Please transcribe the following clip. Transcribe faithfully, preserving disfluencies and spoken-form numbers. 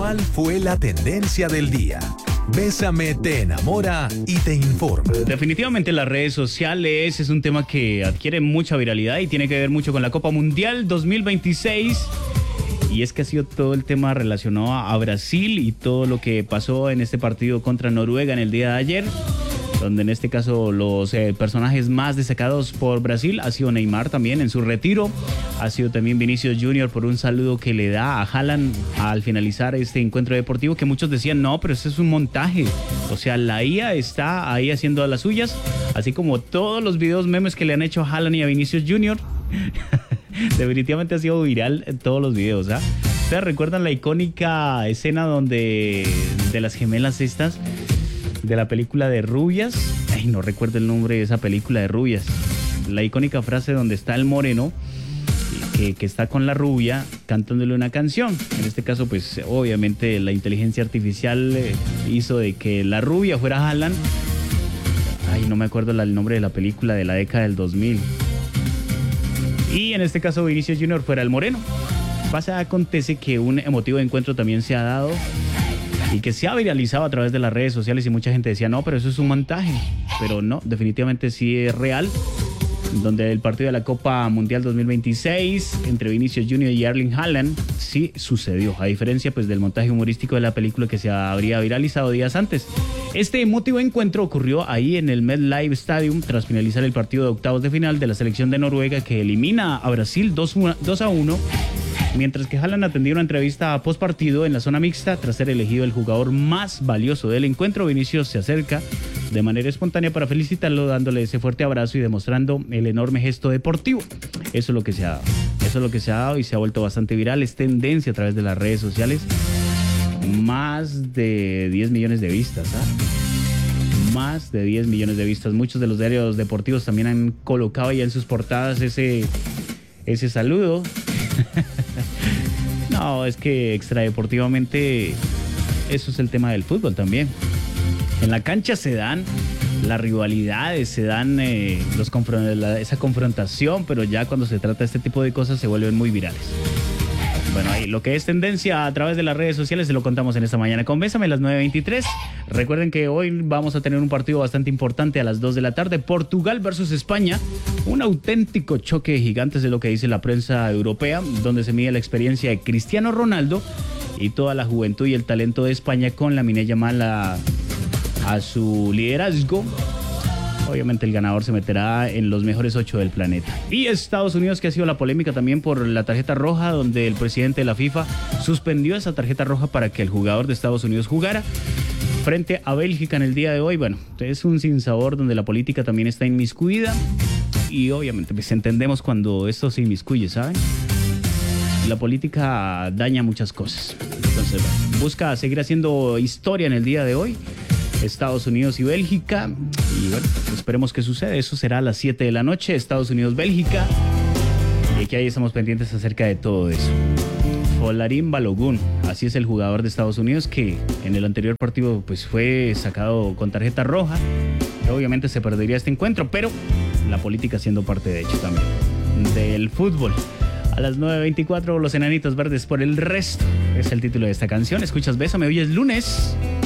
¿Cuál fue la tendencia del día? Bésame te enamora y te informa. Definitivamente las redes sociales es un tema que adquiere mucha viralidad y tiene que ver mucho con la Copa Mundial dos mil veintiséis. Y es que ha sido todo el tema relacionado a Brasil y todo lo que pasó en este partido contra Noruega en el día de ayer, donde en este caso los eh, personajes más destacados por Brasil ha sido Neymar también en su retiro, ha sido también Vinicius Junior por un saludo que le da a Haaland al finalizar este encuentro deportivo, que muchos decían no, pero eso es un montaje, o sea, la I A está ahí haciendo las suyas, así como todos los videos memes que le han hecho a Haaland y a Vinicius Junior. Definitivamente ha sido viral en todos los videos, ¿ah? ¿eh? ¿Ustedes recuerdan la icónica escena donde de las gemelas estas de la película de Rubias? Ay, no recuerdo el nombre de esa película de Rubias. La icónica frase donde está el moreno que, que está con la rubia cantándole una canción. En este caso, pues obviamente la inteligencia artificial eh, hizo de que la rubia fuera Haaland. Ay, no me acuerdo la, el nombre de la película de la década del dos mil. Y en este caso Vinicius Junior fuera el moreno. Pasa, acontece que un emotivo encuentro también se ha dado y que se ha viralizado a través de las redes sociales y mucha gente decía, no, pero eso es un montaje. Pero no, definitivamente sí es real. Donde el partido de la Copa Mundial dos mil veintiséis entre Vinicius Junior y Erling Haaland sí sucedió, a diferencia pues del montaje humorístico de la película que se habría viralizado días antes. Este emotivo encuentro ocurrió ahí en el MetLife Stadium tras finalizar el partido de octavos de final de la selección de Noruega, que elimina a Brasil dos a uno. Mientras que Haaland atendió una entrevista post partido en la zona mixta tras ser elegido el jugador más valioso del encuentro, Vinicius se acerca de manera espontánea para felicitarlo, dándole ese fuerte abrazo y demostrando el enorme gesto deportivo. Eso es lo que se ha dado. Eso es lo que se ha dado y se ha vuelto bastante viral. Es tendencia a través de las redes sociales. Más de diez millones de vistas, ¿ah? Más de diez millones de vistas. Muchos de los diarios deportivos también han colocado ya en sus portadas ese, ese saludo. No, es que extradeportivamente eso es el tema del fútbol también. En la cancha se dan las rivalidades, se dan eh, los confron- la, esa confrontación, pero ya cuando se trata de este tipo de cosas se vuelven muy virales. Bueno, ahí lo que es tendencia a través de las redes sociales se lo contamos en esta mañana con Bésame, las nueve veintitrés. Recuerden que hoy vamos a tener un partido bastante importante a las dos de la tarde. Portugal versus España. Un auténtico choque de gigantes de lo que dice la prensa europea, donde se mide la experiencia de Cristiano Ronaldo y toda la juventud y el talento de España con Lamine Yamal a, a su liderazgo. Obviamente el ganador se meterá en los mejores ocho del planeta. Y Estados Unidos, que ha sido la polémica también por la tarjeta roja, donde el presidente de la FIFA suspendió esa tarjeta roja para que el jugador de Estados Unidos jugara frente a Bélgica en el día de hoy. Bueno, es un sinsabor donde la política también está inmiscuida y obviamente pues entendemos cuando esto se inmiscuye, ¿saben? La política daña muchas cosas. Entonces, bueno, busca seguir haciendo historia en el día de hoy. Estados Unidos y Bélgica, y bueno, esperemos que suceda. Eso será a las siete de la noche, Estados Unidos-Bélgica, y que ahí estamos pendientes acerca de todo eso. Folarin Balogun, así es el jugador de Estados Unidos, que en el anterior partido pues fue sacado con tarjeta roja. Obviamente se perdería este encuentro, pero la política siendo parte de hecho también del fútbol. A las nueve veinticuatro, Los Enanitos Verdes por el resto es el título de esta canción. Escuchas Bésame, hoy es lunes.